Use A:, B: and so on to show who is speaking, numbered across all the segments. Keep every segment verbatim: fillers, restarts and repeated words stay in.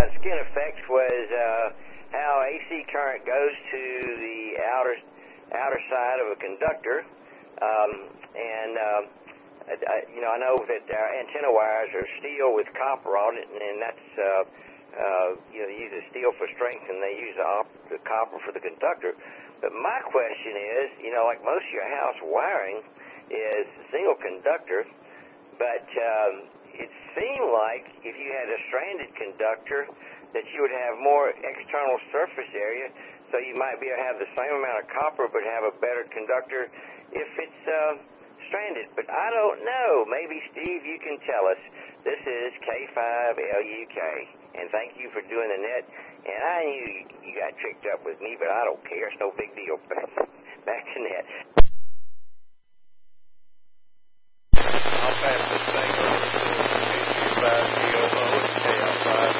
A: Uh, skin effect was uh, how A C current goes to the outer outer side of a conductor, um, and uh, I, you know I know that our antenna wires are steel with copper on it, and, and that's uh, uh, you know they use the steel for strength, and they use the, op- the copper for the conductor. But my question is, you know, like most of your house wiring is single conductor, but um, it seemed like if you had a stranded conductor that you would have more external surface area, so you might be able to have the same amount of copper but have a better conductor if it's uh, stranded. But I don't know. Maybe, Steve, you can tell us. This is K five L U K, and thank you for doing the net. And I knew you, you got tricked up with me, but I don't care. It's no big deal. Back to net.
B: I'll pass this thing over to K five D O O and K L five.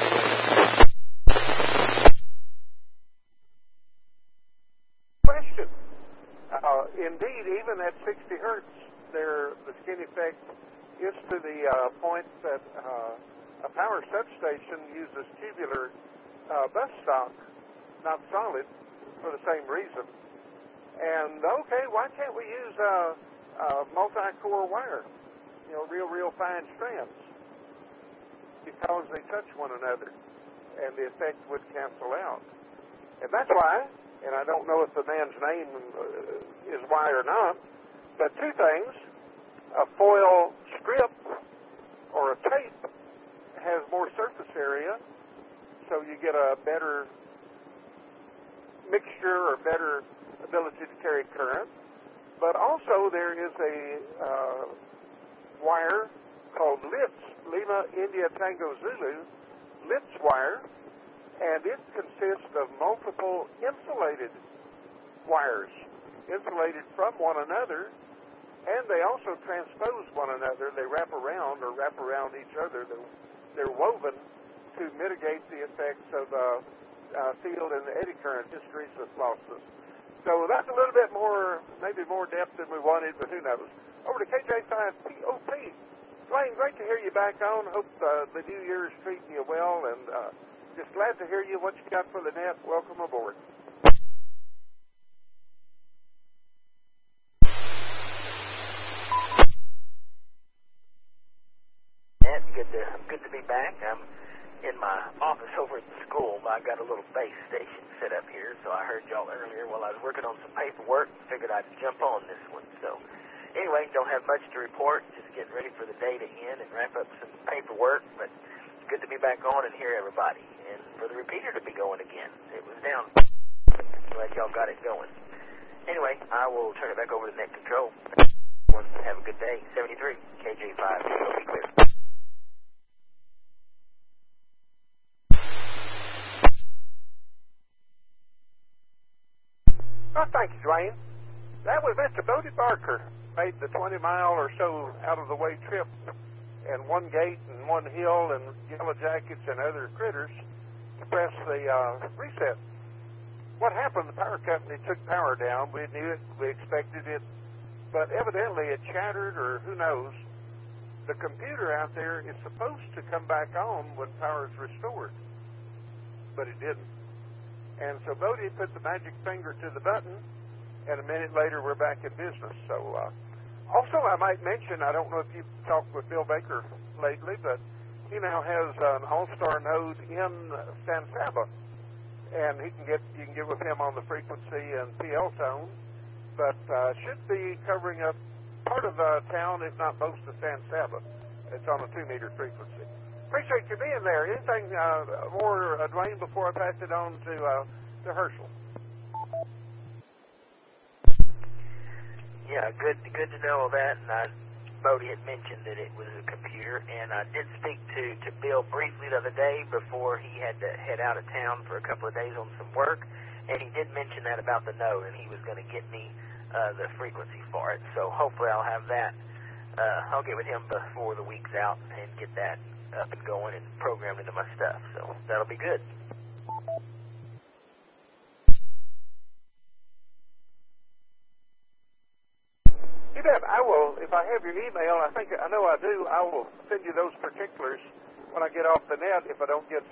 C: Question. Uh, indeed, even at sixty hertz, there the skin effect is to the uh, point that uh, a power substation uses tubular uh, bus stock, not solid, for the same reason. And okay, why can't we use uh, uh, multi-core wire? You know, real, real fine strands, because they touch one another, and the effect would cancel out. And that's why, and I don't know if the man's name uh, is why or not, but two things: a foil strip or a tape has more surface area, so you get a better mixture or better ability to carry current. But also there is a uh, wire called LITZ, Lima India Tango Zulu, LITZ wire, and it consists of multiple insulated wires, insulated from one another, and they also transpose one another. They wrap around or wrap around each other. They're, they're woven to mitigate the effects of uh, uh, field and eddy current hysteresis losses. So that's a little bit more, maybe more depth than we wanted, but who knows. Over to K J five P O P. Dwayne, great to hear you back on. Hope uh, the new year is treating you well, and uh, just glad to hear you. What you got for the net? Welcome aboard.
D: Net, good to good to be back. I'm in my office over at the school. I got a little base station set up here, so I heard y'all earlier while I was working on some paperwork. Figured I'd jump on this one. So anyway, don't have much to report. Just getting ready for the day to end and wrap up some paperwork. But it's good to be back on and hear everybody, and for the repeater to be going again. It was down. Glad y'all got it going. Anyway, I will turn it back over to net control. Have a good day. seventy-three K J five. It'll be clear.
C: Oh, thank you, Dwayne. That was Mister Bodie Barker. Made the twenty mile or so out of the way trip, and one gate and one hill and yellow jackets and other critters to press the uh, reset. What happened? The power company took power down. We knew it. We expected it. But evidently it shattered, or who knows. The computer out there is supposed to come back on when power is restored, but it didn't. And so Bodie put the magic finger to the button, and a minute later we're back in business. So uh, also I might mention, I don't know if you've talked with Bill Baker lately, but he now has an all-star node in San Saba, and he can get you can get with him on the frequency and P L tone, but uh, should be covering up part of uh, town, if not most of San Saba. It's on a two-meter frequency. Appreciate you being there. Anything uh, more, uh, Dwayne, before I pass it on to uh, to Herschel?
D: Yeah, good good to know that. And I, Bodie had mentioned that it was a computer, and I did speak to, to Bill briefly the other day before he had to head out of town for a couple of days on some work, and he did mention that about the node, and he was going to get me uh, the frequency for it. So hopefully I'll have that. Uh, I'll get with him before the week's out and get that up and going and programmed into my stuff. So that'll be good.
C: You bet. I will, if I have your email, I think, I know I do, I will send you those particulars when I get off the net if I don't get